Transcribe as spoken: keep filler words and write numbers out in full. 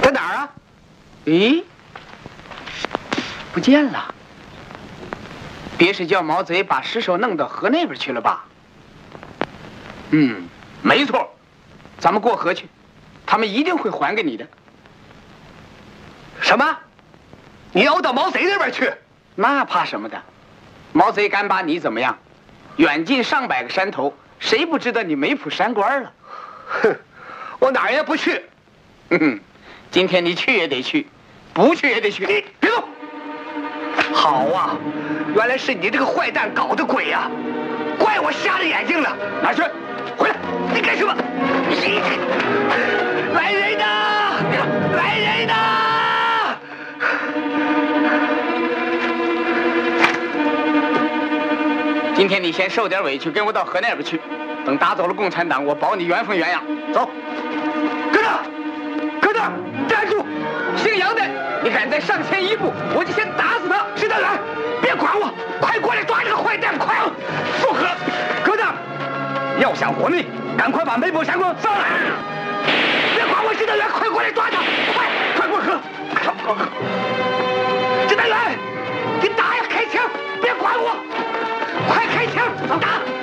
在哪儿啊？咦，不见了。别是叫毛贼把尸首弄到河那边去了吧？嗯，没错。咱们过河去，他们一定会还给你的。 什么？你要到毛贼那边去？ 那怕什么的？毛贼敢把你怎么样？远近上百个山头，谁不知道你没谱山官了？ 哼，我哪儿也不去。 哼哼，今天你去也得去，不去也得去。 你别动！好啊，原来是你这个坏蛋搞的鬼呀！怪我瞎了眼睛了。 哪儿去？ 回来！你干什么？你来人呐！来人呐！ 今天你先受点委屈，跟我到河那边去。等打走了共产党，我保你原封原样。走。 搁那，搁那，站住！ 姓杨的，你敢再上前一步，我就先打死他！ 石大元，别管我，快过来抓这个坏蛋！快！复合，搁那。要想活命，赶快把梅伯山官放来！别管我，石大元，快过来抓他！快，快过河！快过河！石大元，你打呀，开枪！别管我！快开枪！打！